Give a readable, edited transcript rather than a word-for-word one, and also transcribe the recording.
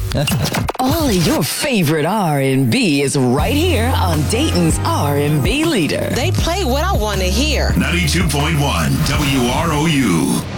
All of your favorite R&B is right here on Dayton's R&B leader. They play what I want to hear. 92.1 WROU.